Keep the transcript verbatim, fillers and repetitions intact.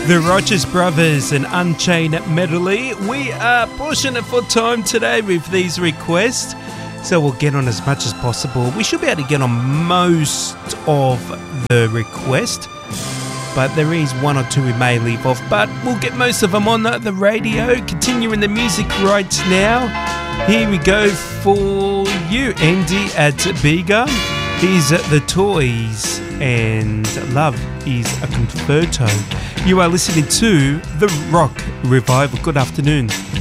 The Rogers Brothers and Unchained Medley. We are pushing it for time today with these requests, so we'll get on as much as possible. We should be able to get on most of the request, but there is one or two we may leave off, but we'll get most of them on the radio. Continuing the music right now. Here we go for you, Andy at Bega. Here's The Toys and Love is a Concerto. You are listening to The Rock Revival. Good afternoon.